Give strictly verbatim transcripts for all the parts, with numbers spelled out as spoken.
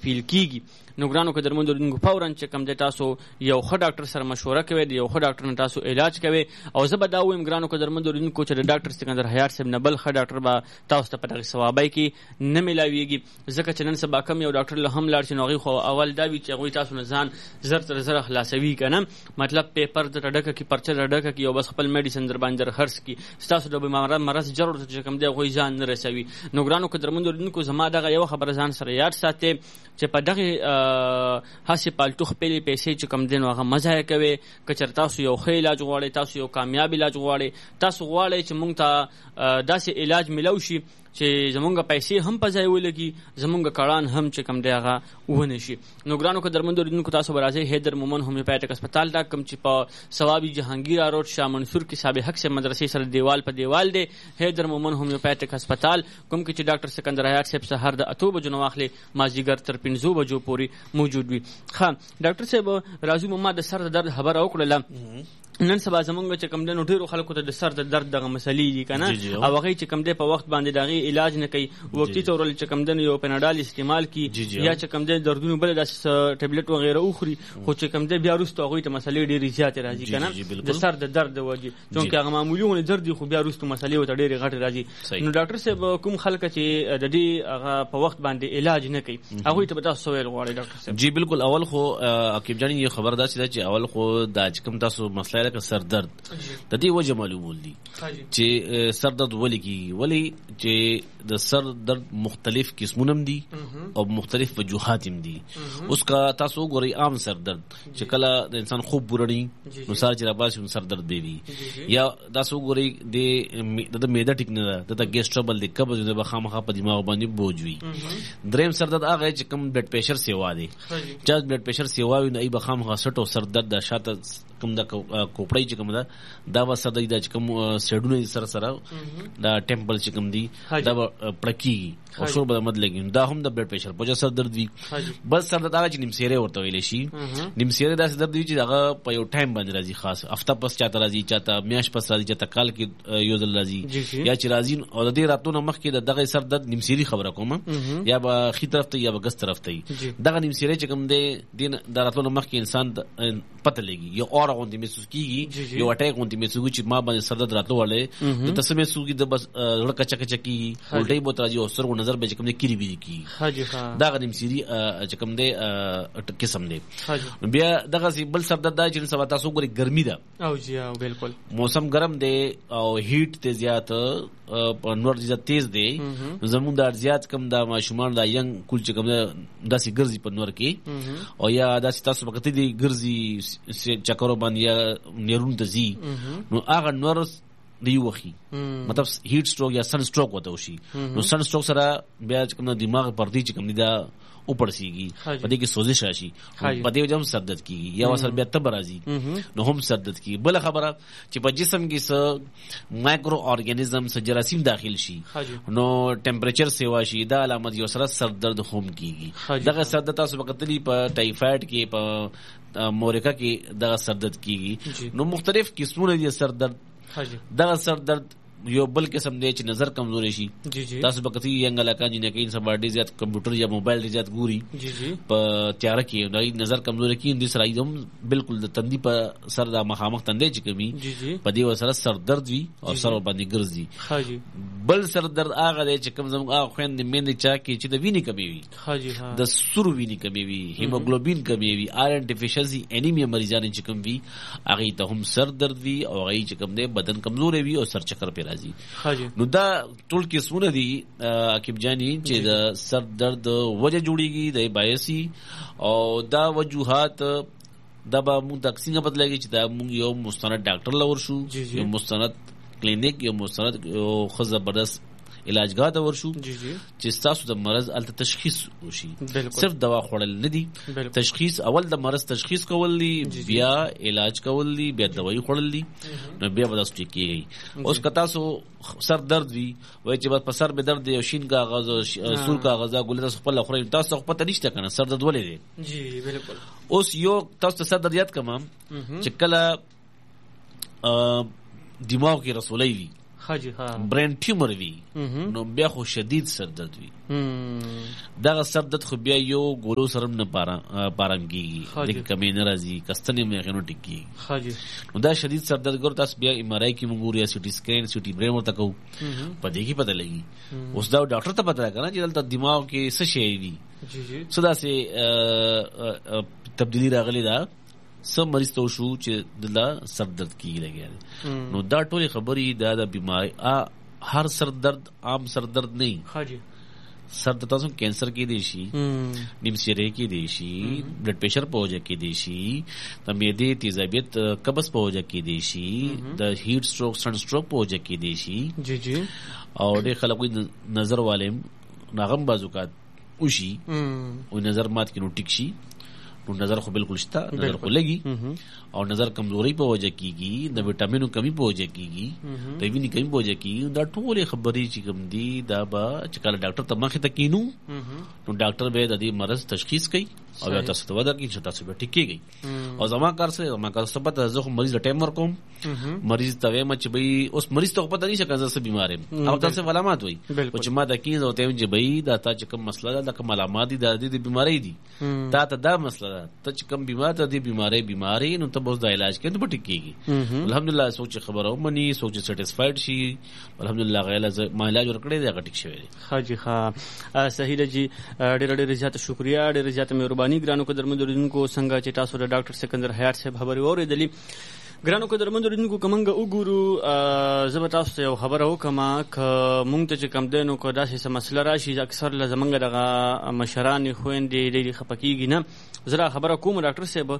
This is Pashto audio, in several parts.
فیل کیږي. نو ګرانو قدرمنو اوریدونکو فوراً چې کوم دی تاسو یو ښه ډاکټر سره مشوره کوئ، د یو ښه ډاکټر نه تاسو علاج کوئ. او زه به دا ووایم ګرانو قدرمنو اوریدونکو چې د ډاکټر سکندر حیات صاحب نه بل ښه ډاکټر به تاسو ته په دغې ثوابۍ کې نه میلاویږي، ځکه چې نن سبا کم یو ډاکټر له هم لاړ شي نو هغوی خو اول دا وي چې هغوی تاسو نه ځان زر تر زره خلاصوي که نه، مطلب پیپر درته ډکه کړي، پرچه درته ډکه کړي او بس خپل میډیسن در باندې درخرڅ کړي، ستاسو د مرض جر ورته چې کوم دی هغوی ځان نه رسوي. نو ګرانو قدرمنو اوریدونکو زما دغه یوه خبره ځان سره یاد ساتئ چې په دغې هسې پالتو خپلې پیسې چې کوم دی نو هغه مه ضایع کوئ. که چېرې تاسو یو ښه علاج غواړئ، تاسو یو کامیاب علاج غواړئ، تاسو غواړئ چې موږ ته داسې علاج میلو شي چې زمونږ پیسې هم په ځای ولګي، زمونږ کړان هم چې کوم دی هغه ونه شي. نو ګرانو قدرمنو اوریدونکو تاسو به راځئ حیدر مومن هومیوپیتھک هسپتال ته، کوم چې په ثوابي جهانگیره روډ شاه منصور کې صاحب حق صاحب مدرسې سره دیوال په دیوال دی حیدر مومن هومیوپیتھک هسپتال، کوم کې چې ډاکټر سکندر حیات صاحب سهار د اتو بجو نه واخلې مازدیګر تر پنځو بجو پورې موجود وي. ښه ډاکټر صاحب راځو ما د سر د درد خبره وکړله. نن سبا زمونږ چې کوم دی نو ډېرو خلکو ته د سر د درد دغه مسلې دي که نه، او هغوی چې کوم دی په وخت باندې د هغې علاج نه کوي، وقتي طور چې کوم دی نو یو پیناډال استعمال کړي یا چې کوم دی دردونو بله داسې ټبلټ وغیره وخوري، خو چې کوم دی بیا وروسته هغوی ته مسلې ډېرې زیاتې راځي که نه، د سر د درد د وجې، چونکې هغه معمولي غوندې درد دي خو بیا وروسته مسلې ورته ډېرې غټې راځي. نو ډاکټر صاحب کوم خلک چې د دې هغه په وخت باندې علاج نه کوي هغوی ته به تاسو څه ویل غواړئ ډاکټر صاحب؟ جی بالکل. اول خو عقیب جان یو خبر داسې ده چې اول خو دا چې کوم تاسو مسله لکه سر درد د دې وجه معلومول دي چې سر درد ولې کیږي، ولې چې د سر درد مختلف قسمونه دي او مختلف وجوهات هم دي. اوس کا تاسو وګورئ عام سر درد چې کله د انسان خوب بورړي نو سر چې راباسي نو سر درد دی وي، یا تاسو وګورئ د معده ټیک نه ده د ګیس ټربل د قبض د بخامخه په دماغ باندې بوج وي. دریم سر درد هغه چې کوم بلډ پریشر سیوا دی، چې بلډ پریشر سیوا وي نو ای بخامخه سټو سر درد د شاته کوم د کوپړی چې کوم ده دا به سر دی، دا چې کوم سیډونه سره سره دا ټیمپل چې کوم دی دا به پړکیږي او شور به مد لګي، دا هم د بلډ پریشر په وجه سر درد وي. بس سر درد هغه چې نیمسیری ورته ویلی شي، نیمسیری داسې درد وي چې هغه په یو ټایم باندې راځي، خاص هفته پس چاته راځي، چاته میاشت پس راځي، چاته کال کې یو ځل راځي، یا چې راځي او د دې راتلو نه مخکې د دغه سر درد نیمسیری خبره کوم یا به ښي طرف ته یا به ګس طرف ته. دغه نیمسیری چې کوم دی د راتلو نه مخکې انسان پته لګي، یو اور غوندې محسوس کېږي، یو اټیک غوندې محسوس کېږي چې ما باندې سر درد راتلو والی د ته څه محسوس کېږي، د بس زړه کچه کچه کېږي، الټۍ به ورته راځي او سترګو نظر به چې کوم دی کیري بیري کېږي. دغه نیمسیري چې کوم دی قسم دی. بیا دغسې بل سر درد دا چې نن سبا تاسو وګورئ ګرمي ده او جی او بالکل موسم ګرم دی او هیټ ته زیات نور زیات تیز دی، زمونږ د ارزیات کم د ماشومان د ینګ کول چې کوم داسې ګرځي په نور کې، او یا داسې تاسو به کتلی دی ګرځي چکرو باندې یا نیرونو ته ځي نو هغه نور دی وخی، مطلب هیټ سټروک یا سن سټروک وته وشي. نو سن سټروک سره بیا چې کوم دماغ پردي چې کوم دی دا وپړسیږي، په دې کې سوزش راشي، په دې وجه هم سر درد کېږي، یا ورسره بیا تبه راځي نو هم سر درد کېږي. بله خبره چې په جسم کې څه مایکرو ارګانیزم څه جراثیم داخل شي نو ټمپریچر سیوا شي، دا علامت یو سره سر درد هم کېږي. دغه سر درد تاسو به کتلي په ټایفایډ کې، په مورکه کې دغه سر درد کېږي. نو مختلف قسمونه دي سر درد. دغه سر درد یو بل قسم دی چې نظر کمزوري شي، تاسو به کتلي ینګ علاقه جنکین سبا ډېر زیات کمپیوټر یا موبایل ډېر زیات ګوري په تیاره کې، نو نظر کمزوري کېږي، دې سره هم بالکل د تندي په سر د مخامخ تندی چې کوي په دې سره سر درد وي او سر باندې ګرځي. بل سر درد هغه دی چې کوم زموږ هغه خویندې میندې چا کې چې د وینې کمې وي، د سرو وینې کمې وي، هیموګلوبین کمې وي، آیرن ډیفیشنسي انیمیا مریضان چې کوم وي هغې ته هم سر درد وي او هغې چې کوم دی بدن کمزوری وي او سر چکر پې راځي. نو دا ټول قسمونه دي عقیب جانی چې د سر درد وجه جوړیږي د بایسي، او دا وجوهات دا به مونږ تقسیم بدلېږي چې دا مونږ یو مستند ډاکټر لور شو، یو مستند کلینیک، یو مستند یو ښه زبردست علاجګاه ته ورشو چې ستاسو د مرض هلته تشخیص وشي. صرف دوا خوړل نه دي، تشخیص اول د مرض تشخیص کول دي، بیا علاج کول دي، بیا دوايي خوړل دي، نو بیا به تاسو ټیک کېږئ. اوس که تاسو سر درد وي وایي چې بس په سر به درد دی او شین کاغذ او سور کاغذ ګولې تاسو خپله خورئ، تاسو خو پته نشته که نه سر درد ولې دی. جی بالکل. اوس یو تاسو ته سر درد یاد کړم چې کله دماغ کې رسولی وي حاجی ها برین ټیومر وي نو بیا خو شدید سر درد وي دغه سر درد خو بیا یو ګولو سره نه پارام کیږي د کمی نه راځي کستنې مې غنو ټکی حاجی نو دا شدید سر درد ګور تاسو بیا ایم آر آی کې مونږ یا سی ټی سکین سی ټی برین ورته کوو په دې کې پته لګي اوس دا ډاکټر ته پته راکنه چې دلته دماغ کې څه شی وي جی جی څه داسې تبدیلی راغلی دا سم مریض ته شو چې دلته سر درد کیږي لګیا نو دا ټولې خبرې دا د بیماری هر سر درد عام سر درد نه حاجی سر درد تاسو کینسر کې دی شي نیم سیره کې دی شي بلډ پریشر په وجه کې دی شي د معدې تیزابیت قبض په وجه کې دی شي د هیټ سټروک سن سټروک په وجه کې دی شي جی جی او ډېر خلک نظر والے ناغم بازوکات وشي او نظر مات کې نو ټیک شي نو نظر خو بالکل شته نظر خو لګي او نظر کمزوري په وجه کیږي د وټامینو کمی په وجه کیږي د وینې کمی په وجه کیږي دا ټول خبرې چې کوم دي دا به چې کله ډاکټر ته مخې ته کینو نو ډاکټر به د دې مرض تشخیص کوي او بیا تاسو ته ودا کوي چې تاسو به ټیک کیږي او زما کار څه زما کار څه پته زه خو مریض ټایم ورکوم مریض ته وایم چې بھئی اوس مریض ته پته نشي کله څه بیمار یم او تاسو علامات وي او چې ما د کین او ته چې بھئی دا تا چې کوم مسله ده د کوم علامات دي د دې بیماری دي تا ته دا مسله ده ته چې کوم بیمار ته دې بیماری بیماری نو ته اوس د علاج کې ته ټیک کیږي الحمدلله سوچ خبره ومني سوچ سټیسفاید شي الحمدلله غیلا ما علاج ورکړی دی ټیک شوی دی حاجی ها صحیح دی جی ډېر ډېر زیات شکریا ډېر زیات مهرباني ګرانو کو درمندونکو څنګه چې تاسو د ډاکټر سکندر حیات صاحب خبرې اورېدلې ګرانو کو درمندونکو کومنګ وګورو زه به تاسو ته یو خبره وکم ک مونږ ته چې کم دینو کو داسې سم مسله راشي اکثر لزمنګ دغه مشران خويندې ډېری خپکیږي نه زرا خبره کوم ډاکټر صاحب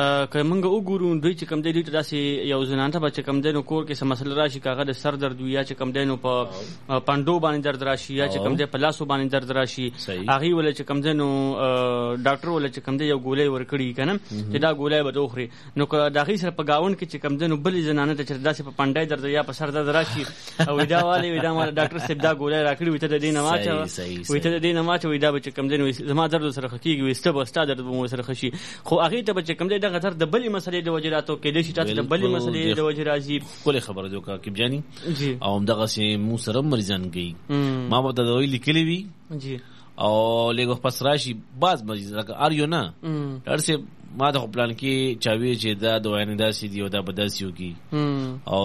ک مونږ وګورو دوی چې کم دی داسې یو زنانه به چې کم دینو کور کې سم مسله راشي کاغه د سر درد یا چې کم دینو په پاندو باندې درد راشي یا چې کم دی په لاسو باندې درد راشي هغه ول چې کم دینو ډاکټر ول چې کم دی یو ګولې ورکړي کنه چې دا ګولې به دوخري نو دا غي سره په گاون کې چې کم دنو بلې زنانه ته چې داسې په پنډای درد یا په سر درد راشي او دا والی ودا مال ډاکټر صاحب دا ګولې راکړي وي ته د دې نه ماچو وي ته د دې نه ماچو وي دا به چې کم دنو زما درد سره خکېږي وسته به ستا درد مو سره خشي خو هغه ته به چې کم دغه درد د بلې مسلې د وجې راتو کې د شي تاسو د بلې مسلې د وجې راځي کوله خبره جو کا کیم جانی جی او دغه سي مو سره مریضان گئی ما به د دوی لیکلي وي جی او لګو پس راشي باز مریض لکه اریو نه ارسه ما د پلان کې چاوي چې دا دوانه داسې دی او دا بداسیو کی او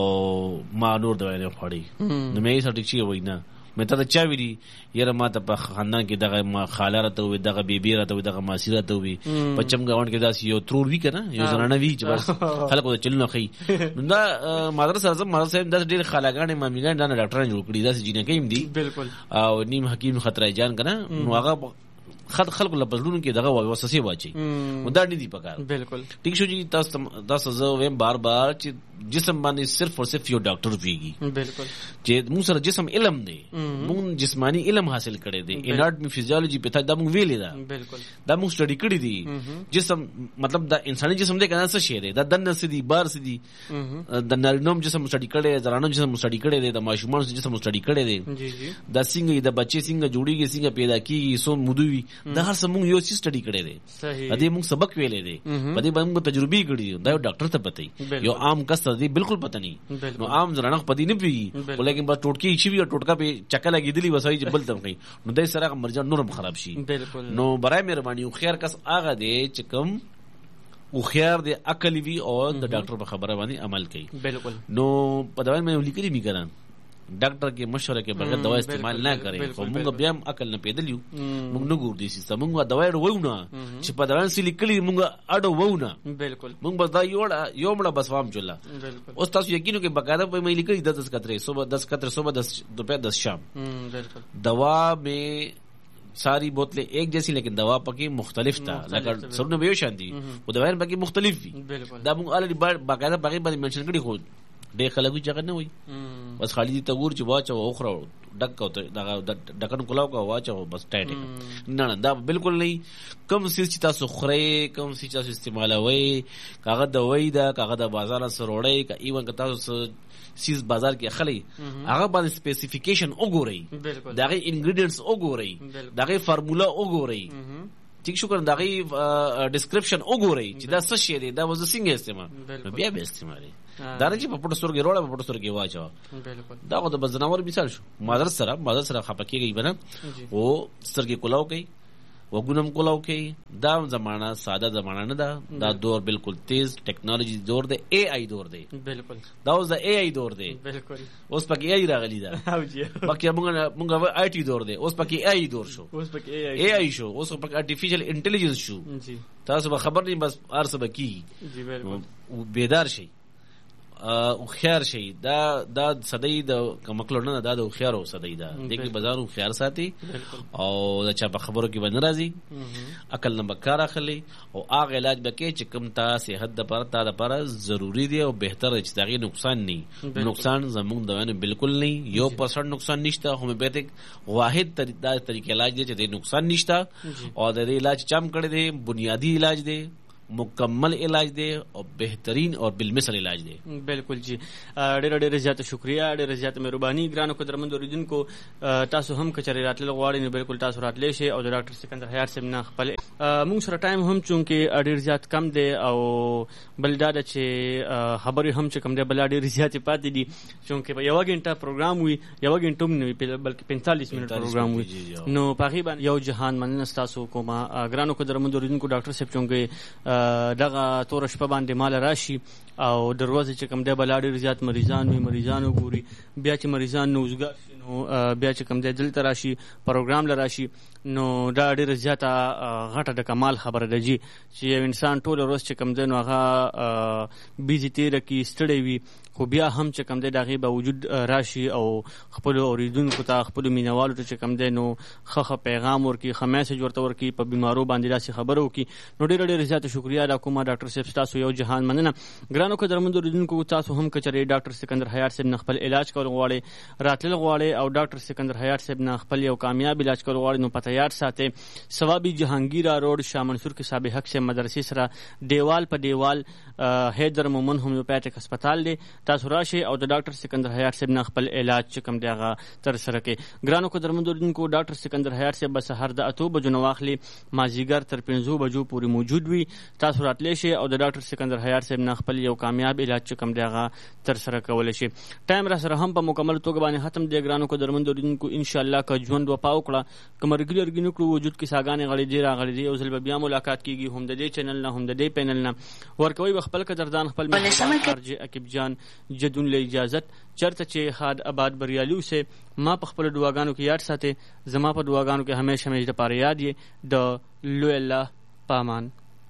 ما نور دوانه خوړی نو مې سټی چی وینا مې ته چا ویلی یره ما ته په خاندان کې دغه ما خاله راته وي دغه بیبي راته وي دغه ماسی راته وي په چمګاوند کې داسې یو ترور وی کنه یو زنانه وی چې بس خلکو ته چلنه خي نو دا مدرسه اعظم مدرسه صاحب د ډېر خالاګانې مامیګان دا ډاکټران جوړ کړي داسې جینه کېم دي بالکل او نیم حکیم خطرای جان کنه نو هغه خد خلق له پزړونو کې دغه وسوسه واچي مدا نه دی پکار بالکل ٹھیک شو جی تاسو تاسو زه ویم بار بار چې جسم باندې صرف او صرف یو ډاکټر پیږي بالکل چې موږ سره جسم علم دی موږ جسمانی علم حاصل کړی دی اناټمی فزیولوژي په تا د موږ ویلې دا بالکل دا موږ سټډي کړی دی جسم مطلب دا انساني جسم دی کنه څه شی دی دا دنه سدي بار سدي د نارینوم جسم سټډي کړی زرانو جسم سټډي کړی دی د ماشومان جسم سټډي کړی دی جی جی دا څنګه د بچي څنګه جوړیږي څنګه پیدا کیږي سو مودوي دا هر څه موږ یو څه سټډي کړی دی صحیح ادي موږ سبق ویلې دی په دې باندې تجربه کړې دا یو ډاکټر ته پته یو عام کس ته دی بالکل پته نه نو عام زرانه پدې نه پیږي ولیکن بس ټوټکی شي وی ټوټکا په چکه لګیدلی وسای چې بل تم کوي نو دای سره مرجان نورم خراب شي نو برای مهرباني خیر کس هغه دی چې کوم او خیر دی عقل وی او د ډاکټر په خبره باندې عمل کوي بالکل نو په دوايي مې لیکلي می کړم ډاکټر کې مشوره کې بغیر دوا استعمال نه کړي خو موږ بیا هم عقل نه پیدلیو موږ نه ګور دي سیستم موږ دوا وړو نه چې په دوا سې لیکلي موږ اډو وو نه بالکل موږ بس دا یو یو مړه بس فام چولا اوس تاسو یقینو کې بقاعده په مې لیکلي دس کترې صبح دس کترې صبح دس دوپہر دس شام بالکل دوا میں ساری بوتلیں ایک جیسی لیکن دوا پکی مختلف تھا لکه سرونه به شان دي او دوا پکی مختلف وي دا موږ الریډي بقاعده پکی باندې منشن کړی خو ډېر خلک چې نه وي بس خالي ته ور چې واچو او خره ډک او دغه ډکن کلاو کا واچو بس ټایټ نه نه دا بالکل نه کوم څه چې تاسو خوري کوم څه چې تاسو استعمالوي کاغه د وای دا کاغه د بازار سره وړي کا ایون که تاسو سیز بازار کې خلی هغه باندې سپیسیفیکیشن وګورئ دغه انګریډینټس وګورئ دغه فارمولا وګورئ ټیک شو کنه دغه ډیسکرپشن وګورئ چې دا څه شی دی دا وځ څنګه استعمال بیا به استعمالي دا نه چې په پټو سترګې روړه په پټو سترګې واچوه دا خو د بزناور مثال شو مادر سره مادر سره خپه کېږي بنه او سترګې کولاو کوي وګونم کولاو کوي دا زمانہ ساده زمانہ نه ده دا دور بالکل تیز ټیکنالوژي دور دی اے آی دور دی بالکل دا اوس د اے آی دور دی بالکل اوس پکې اے آی راغلی ده پکې موږ موږ آی ټی دور دی اوس پکې اے آی دور شو اوس پکې اے آی شو اوس پکې ارتفیشل انټيليجنس شو تاسو به خبر نه بس ارسه بکی جی بالکل بیدار شي او خیر شي دا دا صدای د کمکلو نه دا د خیر او صدای دا دغه بازارو خیر ساتي او دا چا په خبرو کې باندې راځي عقل نه بکار اخلي او هغه علاج بکې چې کوم تا صحت د پر تا د پر ضروری دی او بهتر چې دغه نقصان نه نقصان زموږ د ونه بالکل نه یو پرسنټ نقصان نشته هومیوپیتھک واحد طریقې علاج دی چې د نقصان نشته او د علاج چم کړی دی بنیادی علاج دی مکمل علاج دی او بهترین او بالمثل علاج دی بالکل جی ډېر ډېر زیات شکریا ډېر زیات مهرباني ګرانو قدرمند اوریدونکو تاسو هم کچري راتل غواړئ نو بالکل تاسو راتلی شئ او د ډاکټر سکندر حیات صاحب نه خپل موږ سره ټایم هم چونکې ډېر زیات کم دی او بل دا چې خبرې هم چې کم دی بل ډېر زیات پاتې دي چونکې په یو غنټه پروګرام وي یو غنټه هم نه وي بلکې پینتالیس منټ پروګرام وي نو پاغي باندې یو جهان مننه تاسو کومه ګرانو قدرمند اوریدونکو ډاکټر صاحب چونکې دغه تور شپه باندې مال راشي او دروازه چې کوم دی بل ډېر زیات مریضان وي مریضان وګوري بیا چې مریضان نوزګار شي نو بیا چې کوم دی دلته راشي پروګرام لراشي نو دا ډېر زیاته غټه د کمال خبره ده جی چې یو انسان ټول ورځ چې کوم دی نو هغه بیزي تیره کړي ستړی وي خو بیا هم چې کوم دی د هغې باوجود راشي او خپلو اورېدونکو ته خپلو مینهوالو ته چې کوم دی نو ښه ښه پیغام ورکړي ښه میسج ورته ورکړي په بیمارو باندې داسې خبره وکړي نو ډېره ډېره زیاته شکریا دا کومه ډاکټر صاحب ستاسو یو جهان مننه ګرانو قدرمندو اورېدونکو تاسو هم که چېرې ډاکټر سکندر حیات صاحب نه خپل علاج کول غواړئ راتلل غواړئ او ډاکټر سکندر حیات صاحب نه خپل یو کامیاب علاج کول غواړئ نو پته یاد ساتئ ثوابي جهانگیرا روډ شاه منصور کې صاحب حق صاحب مدرسې سره دیوال په دیوال حیدر مومن هومیوپیتھک هسپتال دی تاسو راشئ او د ډاکټر سکندر حیات صاحب نه خپل علاج چې کوم دی هغه ترسره کړئ ګرانو قدرمندو اوریدونکو ډاکټر سکندر حیات صاحب به سهار د اتو بجو نه واخلي مازدیګر تر پنځو بجو پورې موجود وي تاسو راتلی شئ او د ډاکټر سکندر حیات صاحب نه خپل یو کامیاب علاج چې کوم دی هغه ترسره کولی شي ټایم را سره هم په مکمل توګه باندې ختم دی ګرانو قدرمندو اوریدونکو انشاءالله که ژوند وفا وکړه که مرګي لرګي نه کړو وجود کې ساګانې غړې دي راغلې دي یو ځل به بیا ملاقات کېږي هم د دې چینل نه هم د دې پینل نه ورکوئ به خپل قدردان خپل ارجې عقیب جان جدون له اجازت چرته چې خاد آباد بریالي اوسئ ما په خپلو دعاګانو کې یاد ساتئ زما په دعاګانو کې همیشه همیشه دپاره یاد یې د لوی الله په امان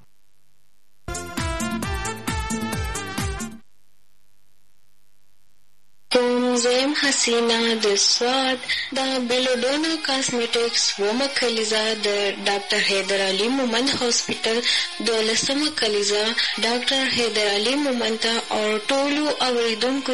زم حسینا د سواد د بلوډونا کاسمیټکس ومه کلیزا د ډاکټر حیدر علي مومند هاسپټل دولسمه کلیزا ډاکټر حیدر علي مومند او ټولو اوریدونکو